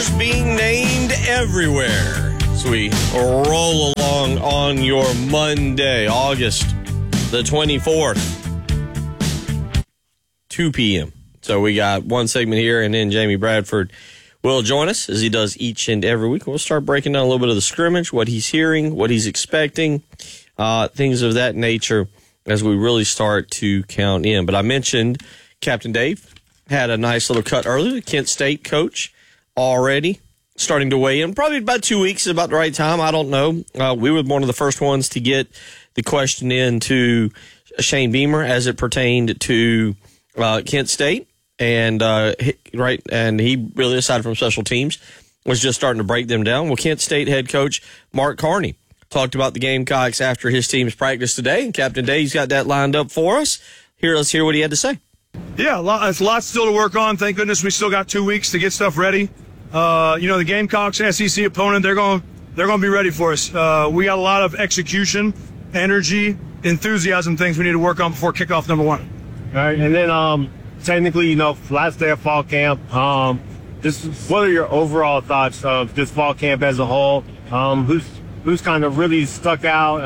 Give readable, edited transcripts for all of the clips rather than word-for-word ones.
players being named everywhere. So we roll along on your Monday, August the 24th, 2 p.m. So we got one segment here, and then Jamie Bradford will join us as he does each and every week. We'll start breaking down a little bit of the scrimmage, what he's hearing, what he's expecting, things of that nature as we really start to count in. But I mentioned Captain Dave had a nice little cut earlier. The Kent State coach already starting to weigh in. Probably about 2 weeks is about the right time. I don't know. We were one of the first ones to get the question in to Shane Beamer as it pertained to Kent State. And he really, aside from special teams, was just starting to break them down. Well, Kent State head coach Mark Carney talked about the Gamecocks after his team's practice today, and Captain Dave's got that lined up for us. Let's hear what he had to say. Yeah, it's a lot still to work on. Thank goodness we still got 2 weeks to get stuff ready. The Gamecocks, SEC opponent, they're going to be ready for us. We got a lot of execution, energy, enthusiasm things we need to work on before kickoff number one. All right, and then technically, last day of fall camp. Just what are your overall thoughts of this fall camp as a whole? Who's kind of really stuck out,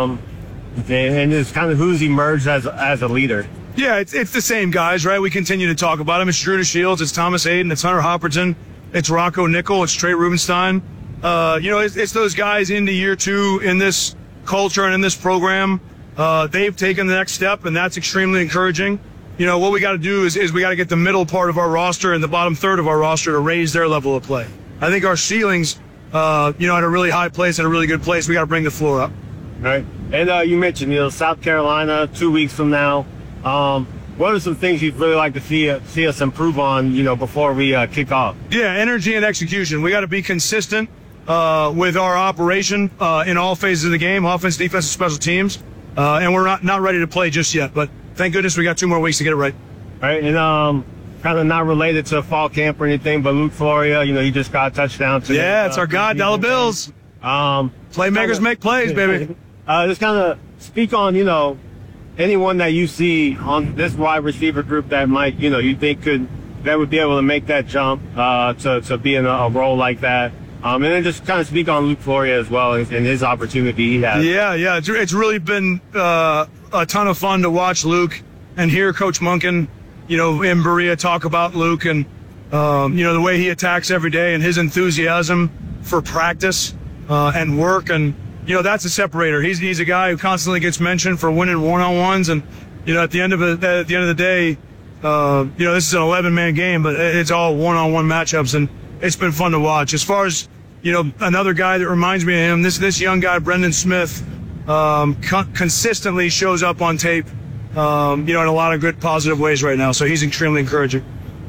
and just kind of who's emerged as a leader? Yeah, it's the same guys, right? We continue to talk about them. It's Drew Shields, it's Thomas Hayden, it's Hunter Hopperton, it's Rocco Nickel, it's Trey Rubenstein. It's those guys into year two in this culture and in this program. They've taken the next step, and that's extremely encouraging. What we got to do is we got to get the middle part of our roster and the bottom third of our roster to raise their level of play. I think our ceilings, at a really high place, at a really good place, we got to bring the floor up. All right. And you mentioned, South Carolina 2 weeks from now. What are some things you'd really like to see us improve on, before we kick off? Yeah, energy and execution. We got to be consistent with our operation in all phases of the game, offense, defense, and special teams. And we're not ready to play just yet, but thank goodness we got 2 more weeks to get it right. All right, and kind of not related to fall camp or anything, but Luke Floria, he just got a touchdown today. Yeah, it's our guy, Dollar Bills. Playmakers make plays, baby. Just kind of speak on, anyone that you see on this wide receiver group that might, you think that would be able to make that jump to be in a role like that. And then just kind of speak on Luke Floria as well and his opportunity he has. Yeah. It's really been a ton of fun to watch Luke and hear Coach Munkin, in Berea talk about Luke and, the way he attacks every day and his enthusiasm for practice and work. And, that's a separator. He's a guy who constantly gets mentioned for winning one-on-ones. And, at the end of the day, this is an 11-man game, but it's all one-on-one matchups. And it's been fun to watch. As far as, another guy that reminds me of him, this young guy, Brendan Smith, consistently shows up on tape, in a lot of good, positive ways right now. So he's extremely encouraging.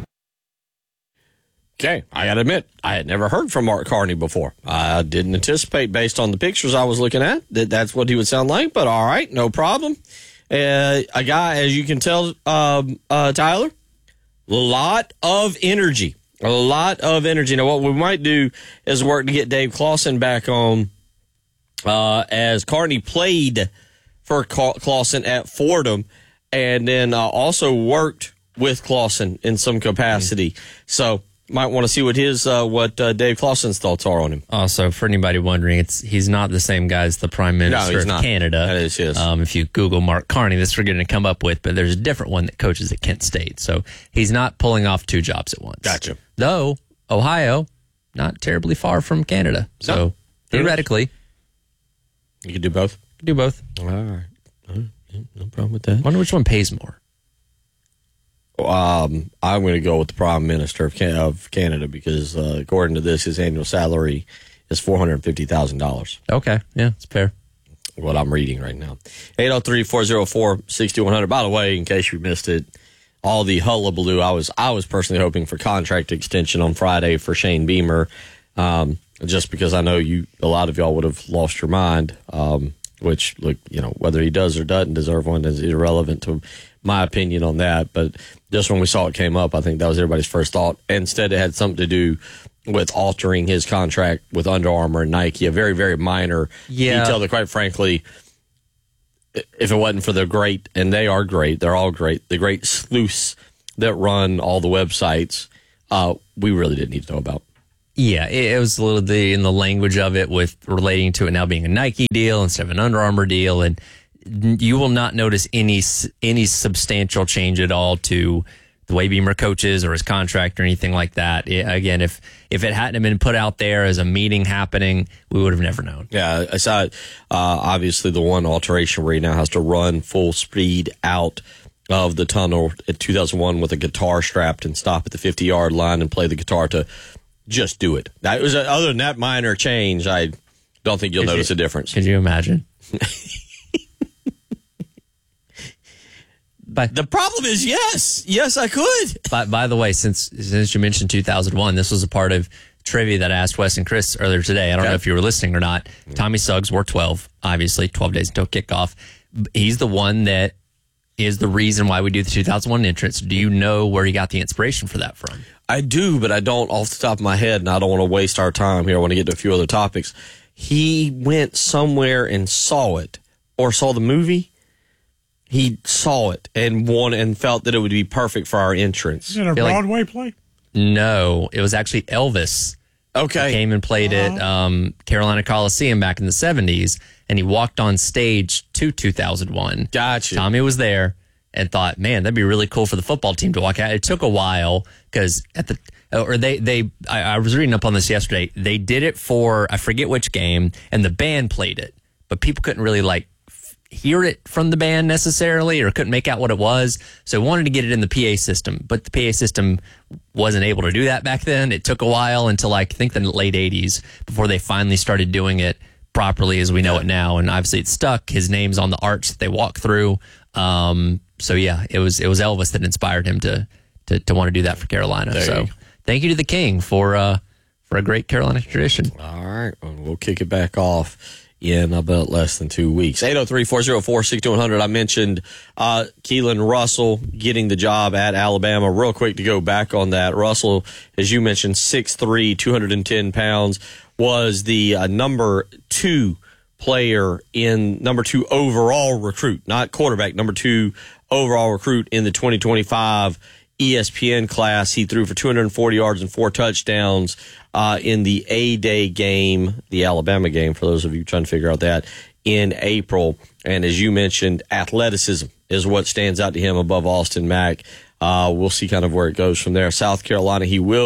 Okay, I got to admit, I had never heard from Mark Carney before. I didn't anticipate, based on the pictures I was looking at, that's what he would sound like, but all right, no problem. A guy, as you can tell, Tyler, a lot of energy. A lot of energy. Now, what we might do is work to get Dave Clawson back on, as Carney played for Clawson at Fordham and then also worked with Clawson in some capacity. So might want to see what Dave Clawson's thoughts are on him. Also, for anybody wondering, he's not the same guy as the Prime Minister of Canada. That is, yes. If you Google Mark Carney, that's what you're going to come up with, but there's a different one that coaches at Kent State. So he's not pulling off 2 jobs at once. Gotcha. Though, Ohio, not terribly far from Canada. So theoretically, you could do both. Do both. All right. No problem with that. Wonder which one pays more. I'm going to go with the Prime Minister of Canada because, according to this, his annual salary is $450,000. Okay, yeah, it's fair. What I'm reading right now. 803-404-6100. By the way, in case you missed it, all the hullabaloo, I was personally hoping for contract extension on Friday for Shane Beamer, just because I know a lot of y'all would have lost your mind. Which, look, whether he does or doesn't deserve one is irrelevant to my opinion on that. But just when we saw it came up, I think that was everybody's first thought. Instead, it had something to do with altering his contract with Under Armour and Nike, a very, very minor detail that, quite frankly, if it wasn't for the great, and they are great, they're all great, the great sleuths that run all the websites, we really didn't need to know about. Yeah, it was a little in the language of it with relating to it now being a Nike deal instead of an Under Armour deal, and you will not notice any substantial change at all to the way Beamer coaches or his contract or anything like that. Again, if it hadn't been put out there as a meeting happening, we would have never known. Yeah, I saw it. Obviously, the one alteration where he now has to run full speed out of the tunnel at 2001 with a guitar strapped and stop at the 50-yard line and play the guitar to just do it. That was other than that minor change. I don't think you'll notice a difference. Could you imagine? But the problem is, yes, I could. By the way, since you mentioned 2001, this was a part of trivia that I asked Wes and Chris earlier today. I don't know if you were listening or not. Tommy Suggs wore 12, obviously, 12 days until kickoff. He's the one that is the reason why we do the 2001 entrance. Do you know where he got the inspiration for that from? I do, but I don't off the top of my head, and I don't want to waste our time here. I want to get to a few other topics. He went somewhere and saw it, or saw the movie. He saw it and felt that it would be perfect for our entrance. Is it a Broadway play? No, it was actually Elvis. Okay. He came and played at Carolina Coliseum back in the 70s, and he walked on stage to 2001. Gotcha. Tommy was there and thought, man, that'd be really cool for the football team to walk out. It took a while because I was reading up on this yesterday. They did it for, I forget which game, and the band played it, but people couldn't really hear it from the band necessarily, or couldn't make out what it was. So wanted to get it in the PA system, but the PA system wasn't able to do that back then. It took a while until I think the late 80s before they finally started doing it properly as we know it now. And obviously it stuck. His name's on the arch that they walk through. So yeah, it was Elvis that inspired him to want to do that for Carolina. So thank you to the King for a great Carolina tradition. All right. We'll kick it back off in about less than 2 weeks. 803-404-6100. I mentioned Keelan Russell getting the job at Alabama. Real quick to go back on that. Russell, as you mentioned, 6'3", 210 pounds, was the number 2 player in number 2 overall recruit, not quarterback, number 2 overall recruit in the 2025 ESPN class. He threw for 240 yards and 4 touchdowns in the A-Day game, the Alabama game, for those of you trying to figure out that, in April. And as you mentioned, athleticism is what stands out to him above Austin Mack. We'll see kind of where it goes from there. South Carolina,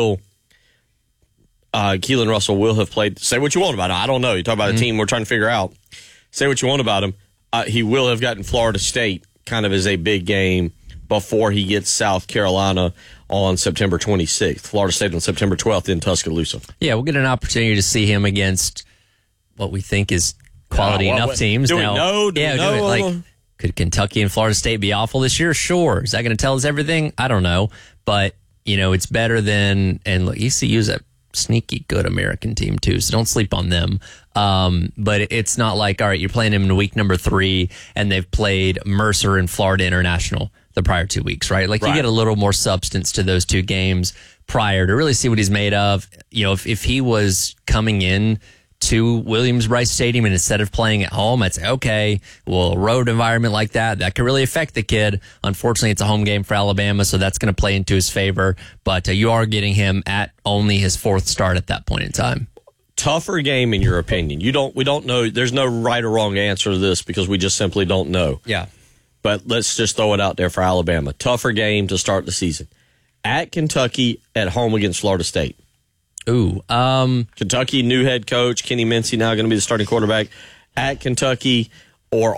Keelan Russell will have played. Say what you want about him. I don't know. You talk about a team we're trying to figure out. Say what you want about him. He will have gotten Florida State kind of as a big game before he gets South Carolina on September 26th. Florida State on September 12th in Tuscaloosa. Yeah, we'll get an opportunity to see him against what we think is quality enough teams. Do we know? Could Kentucky and Florida State be awful this year? Sure. Is that going to tell us everything? I don't know. But, it's better than, and look, ECU's a sneaky good American team too, so don't sleep on them. But it's not like, all right, you're playing them in week number 3 and they've played Mercer and Florida International the prior 2 weeks, right? You get a little more substance to those 2 games prior to really see what he's made of. If he was coming in to Williams-Brice Stadium and instead of playing at home, I'd say, okay, well, a road environment like that could really affect the kid. Unfortunately, it's a home game for Alabama, so that's going to play into his favor. But you are getting him at only his 4th start at that point in time. Tougher game, in your opinion? We don't know. There's no right or wrong answer to this because we just simply don't know. Yeah. But let's just throw it out there for Alabama. Tougher game to start the season. At Kentucky, at home against Florida State. Ooh. Kentucky, new head coach, Kenny Mincy, now going to be the starting quarterback. At Kentucky or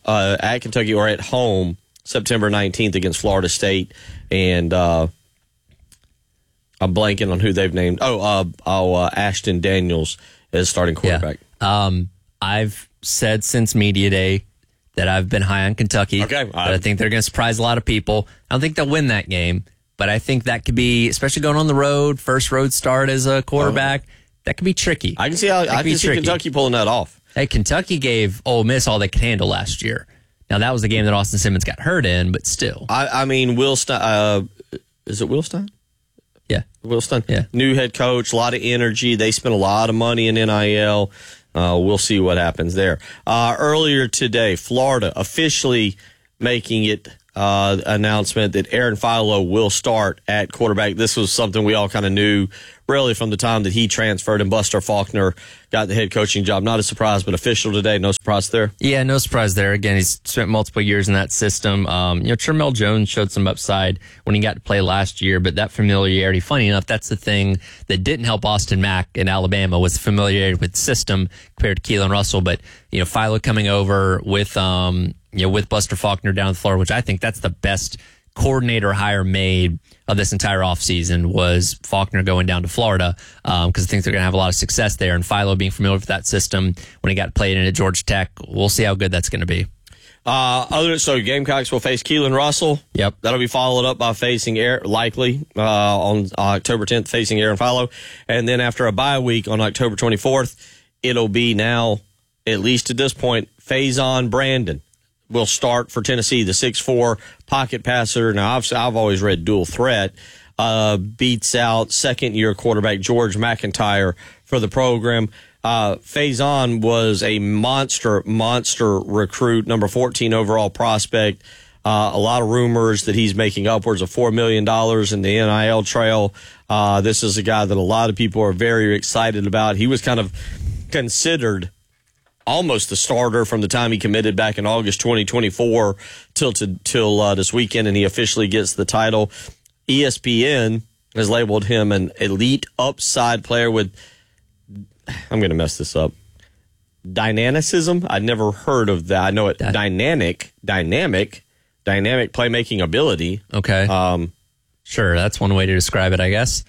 at home, September 19th against Florida State. And I'm blanking on who they've named. Ashton Daniels as starting quarterback. Yeah. I've said since media day that I've been high on Kentucky. Okay. But I think they're going to surprise a lot of people. I don't think they'll win that game, but I think that could be, especially going on the road, first road start as a quarterback, that could be tricky. I can see Kentucky pulling that off. Hey, Kentucky gave Ole Miss all they could handle last year. Now, that was the game that Austin Simmons got hurt in, but still. I mean, Will Stein, is it Will Stein? Yeah. Will Stein. Yeah. New head coach, a lot of energy. They spent a lot of money in NIL. We'll see what happens there. Earlier today, Florida officially making it announcement that Aaron Philo will start at quarterback. This was something we all kind of knew really from the time that he transferred and Buster Faulkner got the head coaching job. Not a surprise, but official today. No surprise there. Yeah, no surprise there. Again, he's spent multiple years in that system. Tramel Jones showed some upside when he got to play last year, but that familiarity, funny enough, that's the thing that didn't help Austin Mack in Alabama was familiarity with the system compared to Keelan Russell. But, Philo coming over with Buster Faulkner down the floor, which I think that's the best coordinator hire made of this entire offseason was Faulkner going down to Florida because I think they're going to have a lot of success there. And Philo being familiar with that system when he got played in at Georgia Tech, we'll see how good that's going to be. So Gamecocks will face Keelan Russell. Yep. That'll be followed up by facing likely on October 10th, facing Aaron Philo. And then after a bye week on October 24th, it'll be now, at least at this point, Faison Brandon will start for Tennessee, the 6'4" pocket passer. Now, I've always read dual threat. Beats out second-year quarterback George McIntyre for the program. Faison was a monster recruit, number 14 overall prospect. A lot of rumors that he's making upwards of $4 million in the NIL trail. This is a guy that a lot of people are very excited about. He was kind of considered almost the starter from the time he committed back in August 2024 till this weekend, and he officially gets the title. ESPN has labeled him an elite upside player with, I'm going to mess this up, dynamicism. I'd never heard of that. I know it, dynamic playmaking ability. Okay. Sure, that's one way to describe it, I guess.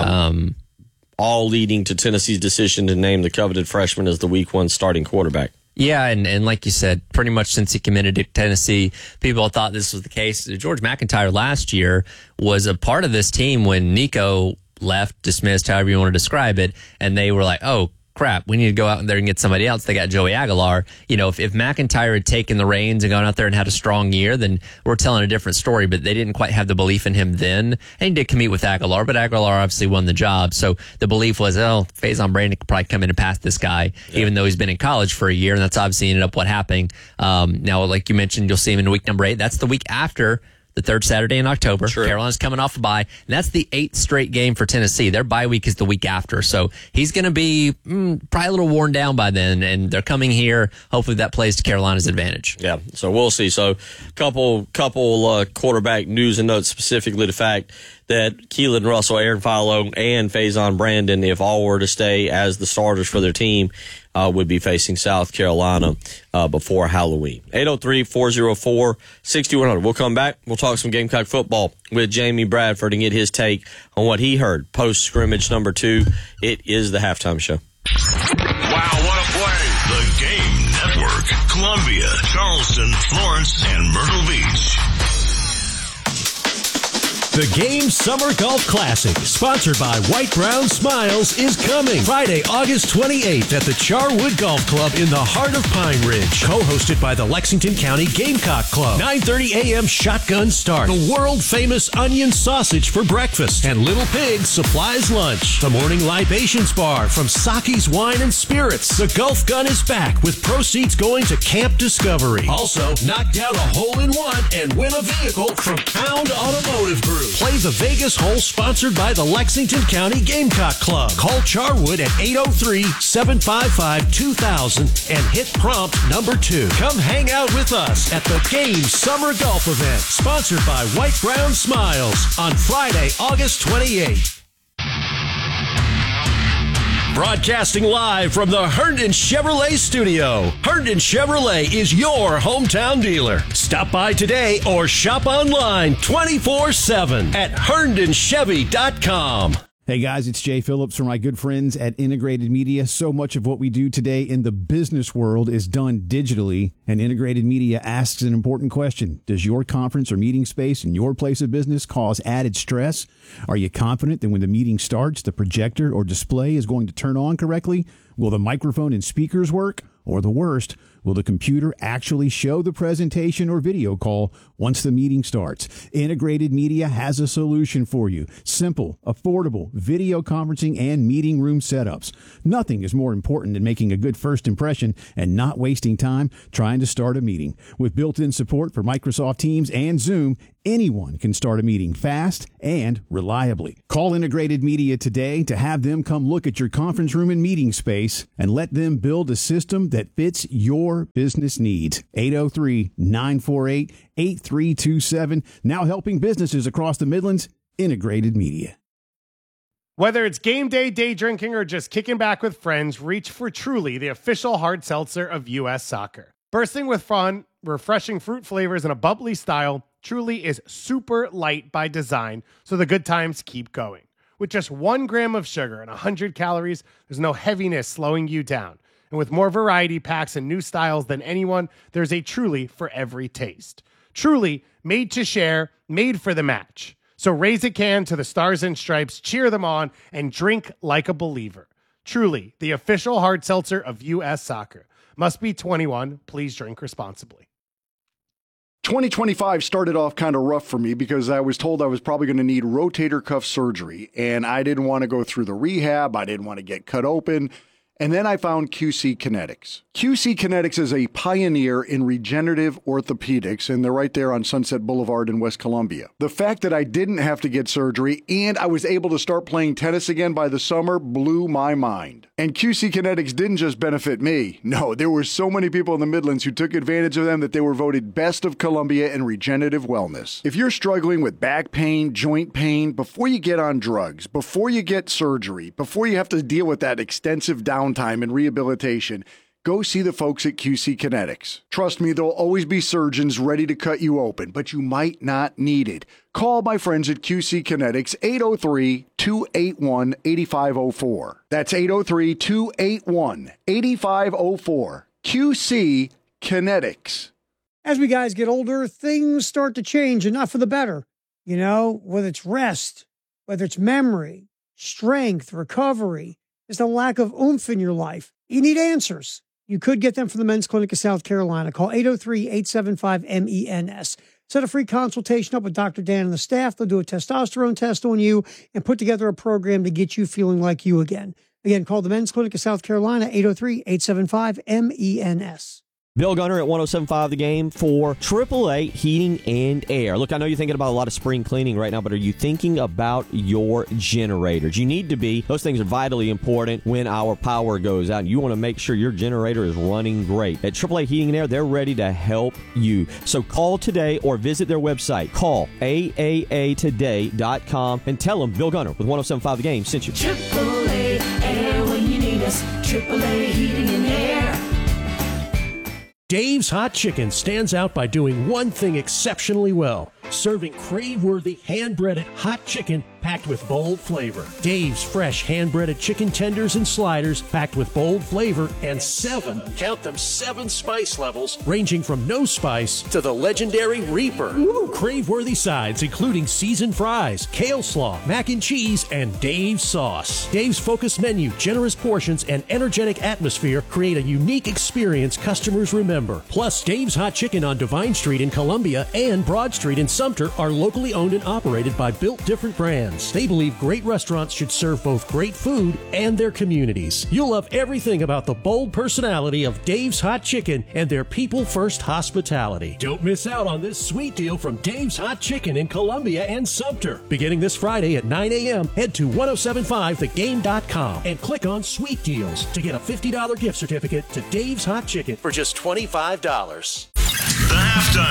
All leading to Tennessee's decision to name the coveted freshman as the Week 1 starting quarterback. Yeah, and like you said, pretty much since he committed to Tennessee, people thought this was the case. George McIntyre last year was a part of this team when Nico left, dismissed, however you want to describe it, and they were like, oh, crap, we need to go out there and get somebody else. They got Joey Aguilar. If McIntyre had taken the reins and gone out there and had a strong year, then we're telling a different story, but they didn't quite have the belief in him then. And he did compete with Aguilar, but Aguilar obviously won the job. So the belief was, Faison Brandon could probably come in and pass this guy, even though he's been in college for a year, and that's obviously ended up what happened. Now, like you mentioned, you'll see him in week number 8. That's the week after the third Saturday in October. Sure. Carolina's coming off a bye, and that's the 8th straight game for Tennessee. Their bye week is the week after, so he's going to be probably a little worn down by then, and they're coming here. Hopefully that plays to Carolina's advantage. Yeah, so we'll see. So couple quarterback news and notes, specifically the fact that Keelan Russell, Aaron Philo, and Faison Brandon, if all were to stay as the starters for their team, would be facing South Carolina before Halloween. 803-404-6100. We'll come back. We'll talk some Gamecock football with Jamie Bradford and get his take on what he heard post-scrimmage number 2. It is the halftime show. Wow, what a play. The Game Network. Columbia, Charleston, Florence, and Myrtle Beach. The Game Summer Golf Classic, sponsored by White Brown Smiles, is coming Friday, August 28th at the Charwood Golf Club in the heart of Pine Ridge. Co-hosted by the Lexington County Gamecock Club. 9:30 a.m. shotgun start. The world-famous onion sausage for breakfast. And Little Pig supplies lunch. The morning libations bar from Saki's Wine and Spirits. The golf gun is back with proceeds going to Camp Discovery. Also, knock down a hole-in-one and win a vehicle from Pound Automotive Group. Play the Vegas hole sponsored by the Lexington County Gamecock Club. Call Charwood at 803-755-2000 and hit prompt number 2. Come hang out with us at the Game Summer Golf Event, sponsored by White Brown Smiles on Friday, August 28th. Broadcasting live from the Herndon Chevrolet studio. Herndon Chevrolet is your hometown dealer. Stop by today or shop online 24/7 at HerndonChevy.com. Hey guys, it's Jay Phillips from my good friends at Integrated Media. So much of what we do today in the business world is done digitally, and Integrated Media asks an important question. Does your conference or meeting space in your place of business cause added stress? Are you confident that when the meeting starts, the projector or display is going to turn on correctly? Will the microphone and speakers work? Or the worst, will the computer actually show the presentation or video call once the meeting starts? Integrated Media has a solution for you. Simple, affordable video conferencing and meeting room setups. Nothing is more important than making a good first impression and not wasting time trying to start a meeting. With built-in support for Microsoft Teams and Zoom, anyone can start a meeting fast and reliably. Call Integrated Media today to have them come look at your conference room and meeting space and let them build a system that fits your business needs. 803-948-8327. Now helping businesses across the Midlands. Integrated Media. Whether it's game day, day drinking, or just kicking back with friends, reach for Truly, the official hard seltzer of U.S. Soccer. Bursting with fun, refreshing fruit flavors, and a bubbly style, Truly is super light by design, so the good times keep going. With just 1 gram of sugar and 100 calories, there's no heaviness slowing you down. And with more variety packs and new styles than anyone, there's a Truly for every taste. Truly, made to share, made for the match. So raise a can to the Stars and Stripes, cheer them on, and drink like a believer. Truly, the official hard seltzer of U.S. Soccer. Must be 21. Please drink responsibly. 2025 started off kind of rough for me because I was told I was probably going to need rotator cuff surgery, and I didn't want to go through the rehab. I didn't want to get cut open. And then I found QC Kinetics. QC Kinetics is a pioneer in regenerative orthopedics, and they're right there on Sunset Boulevard in West Columbia. The fact that I didn't have to get surgery and I was able to start playing tennis again by the summer blew my mind. And QC Kinetics didn't just benefit me. No, there were so many people in the Midlands who took advantage of them that they were voted Best of Columbia in regenerative wellness. If you're struggling with back pain, joint pain, before you get on drugs, before you get surgery, before you have to deal with that extensive downtime and rehabilitation, go see the folks at QC Kinetics. Trust me, there'll always be surgeons ready to cut you open, but you might not need it. Call my friends at QC Kinetics, 803-281-8504. That's 803-281-8504. QC Kinetics. As we guys get older, things start to change, and not for the better. You know, whether it's rest, whether it's memory, strength, recovery, there's a lack of oomph in your life. You need answers. You could get them from the Men's Clinic of South Carolina. Call 803-875-MENS. Set a free consultation up with Dr. Dan and the staff. They'll do a testosterone test on you and put together a program to get you feeling like you again. Again, call the Men's Clinic of South Carolina, 803-875-MENS. Bill Gunner at 107.5 The Game for AAA Heating and Air. Look, I know you're thinking about a lot of spring cleaning right now, but are you thinking about your generators? You need to be. Those things are vitally important when our power goes out. You want to make sure your generator is running great. At AAA Heating and Air, they're ready to help you. So call today or visit their website. Call AAAtoday.com and tell them Bill Gunner with 107.5 The Game sent you. AAA Air when you need us. AAA Heating and Air. Dave's Hot Chicken stands out by doing one thing exceptionally well: serving crave-worthy hand-breaded hot chicken packed with bold flavor. Dave's fresh hand-breaded chicken tenders and sliders packed with bold flavor and 7 spice levels ranging from no spice to the legendary Reaper. Crave-worthy sides including seasoned fries, kale slaw, mac and cheese, and Dave's sauce. Dave's focused menu, generous portions, and energetic atmosphere create a unique experience customers remember. Plus, Dave's Hot Chicken on Divine Street in Columbia and Broad Street in Sumter are locally owned and operated by Built Different Brands. They believe great restaurants should serve both great food and their communities. You'll love everything about the bold personality of Dave's Hot Chicken and their people-first hospitality. Don't miss out on this sweet deal from Dave's Hot Chicken in Columbia and Sumter. Beginning this Friday at 9 a.m., head to 1075thegame.com and click on Sweet Deals to get a $50 gift certificate to Dave's Hot Chicken for just $25. The halftime